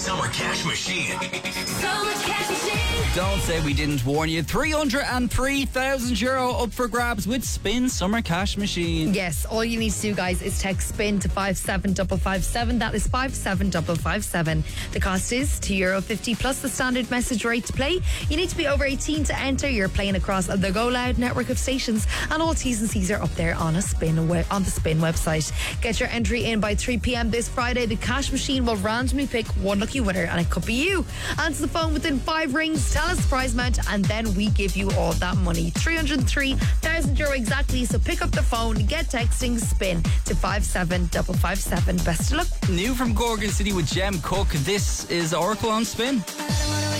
Summer Cash Machine. Summer Cash Machine. Don't say we didn't warn you. €303,000 up for grabs with Spin Summer Cash Machine. Yes, all you need to do, guys, is text SPIN to 57557. That is 57557. The cost is €2.50 plus the standard message rate to play. You need to be over 18 to enter. You're playing across the Go Loud network of stations, and all T's and C's are up there on the Spin website. Get your entry in by 3 p.m. this Friday. The cash machine will randomly pick one lucky winner, and it could be you. Answer the phone within 5 rings, tell us the prize amount, and then we give you all that money. €303,000 exactly. So pick up the phone, get texting SPIN to 57557. Best of luck. New from Gorgon City with Jem Cook. This is Oracle on Spin.